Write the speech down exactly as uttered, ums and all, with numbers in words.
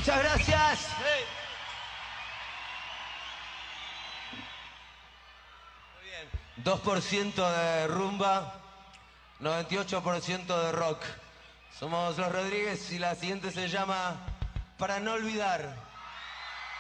Muchas gracias. Hey. Muy bien. dos por ciento de rumba, noventa y ocho por ciento de rock. Somos Los Rodríguez y la siguiente se llama Para no olvidar.